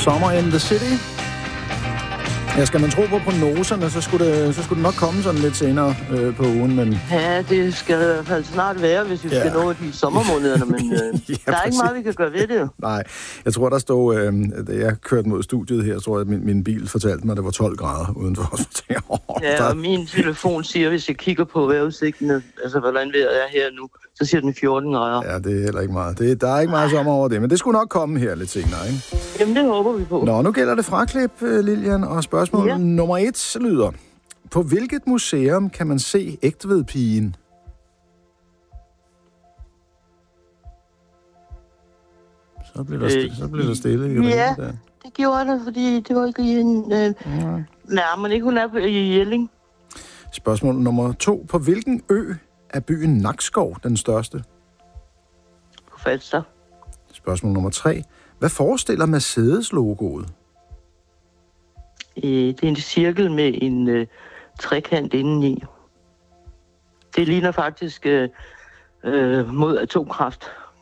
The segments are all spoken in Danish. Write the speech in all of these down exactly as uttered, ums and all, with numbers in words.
Summer in the City. Ja, skal man tro på prognoserne, så skulle det, så skulle det nok komme sådan lidt senere øh, på ugen, men... Ja, det skal i hvert fald snart være, hvis vi ja. skal nå de sommermånederne, men øh, ja, der er præcis. Ikke meget, vi kan gøre ved det. Nej, jeg tror, der stod, øh, da jeg kørte mod studiet her, tror jeg, at min, min bil fortalte mig, at det var tolv grader udenfor. Så tænkte jeg, oh, ja, og min telefon siger, hvis jeg kigger på vejrudsigten, altså hvordan vejret er her nu, så siger den fjorten grader. Ja, det er heller ikke meget. Det, der er ikke meget sommer over det, men det skulle nok komme her lidt senere, ikke? Jamen, det håber vi på. Nå, nu gælder det fraklip, Lilian, og spørgsmål ja. nummer et lyder: på hvilket museum kan man se Egtvedpigen? Så bliver der, st- så bliver der stille. I ja, der. Det gjorde det, fordi det var ikke i en... Øh, ja. Nej, men ikke hun er på, i Jelling. Spørgsmål nummer to: på hvilken ø er byen Nakskov den største? På Falster. Spørgsmål nummer tre: hvad forestiller Mercedes-logoet? Øh, det er en cirkel med en øh, trekant indeni. Det ligner faktisk øh, øh, mod atomkraft.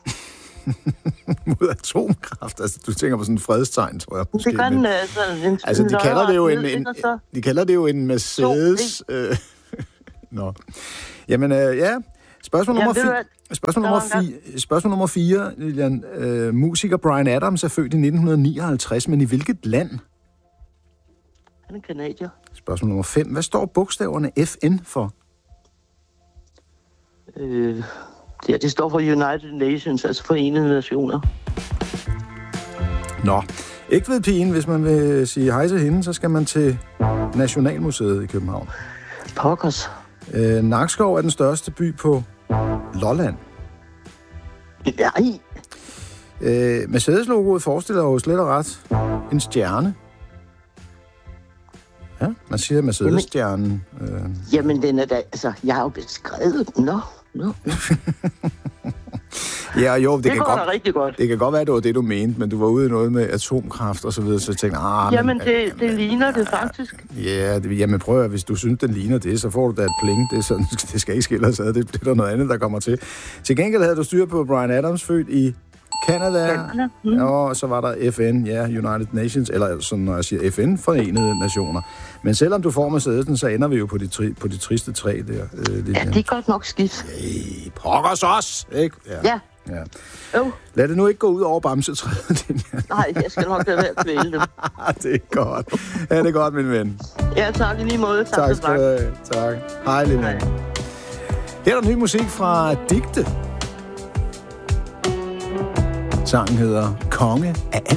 Mod atomkraft? Altså, du tænker på sådan en fredstegn, tror jeg. Måske, det gør den altså. En, altså, de kalder det jo en, en, så... de kalder det jo en Mercedes... Øh, Nå. Jamen, øh, ja. Spørgsmål nummer, ja, fi- spørgsmål, nummer fi- spørgsmål nummer fire, Lilian. Øh, musiker Bryan Adams er født i nitten nioghalvtreds, men i hvilket land? Han er kanadier. Spørgsmål nummer fem. Hvad står bogstaverne F N for? Øh, ja, det står for United Nations, altså Forenede Nationer. Nå. Egtvedpigen, hvis man vil sige hej til hende, så skal man til Nationalmuseet i København. Pokkers. Øh, Nakskov er den største by på Lolland. Nej. Øh, Mercedes-logoet forestiller jo slet og ret en stjerne. Ja, man siger Mercedes-stjernen. Øh. Jamen, den er da... Altså, jeg har jo beskrevet den. Nå, nå. Ja, jo, det, det kan går godt, da rigtig godt. Det kan godt være, at det var det, du mente, men du var ude i noget med atomkraft og så videre, så jeg tænkte, ah... Jamen, men, det, øh, det ligner det faktisk. Ja, det, jamen prøv at, hvis du synes, den ligner det, så får du da et pling. Det, er sådan, det skal ikke skille os ad. Det, det er der noget andet, der kommer til. Til gengæld havde du styr på Bryan Adams, født i Canada. Mm. Og så var der F N, ja, United Nations, eller sådan, når jeg siger F N, Forenede Nationer. Men selvom du får Mercedesen, så ender vi jo på de, tri, på de triste træ der. Øh, ja, det er godt nok skidt. Hey, pokkers os, ikke? Ja. ja. Ja. Oh. Lad det nu ikke gå ud over bamsetræet. Nej, jeg skal nok lade være at kvæle dem. Det er godt. Ja, det er godt, min ven. Ja, tak i lige måde. Tak, tak skal du have. Tak. Hej, Lina. Her er der ny musik fra Digte. Sangen hedder Konge af alt.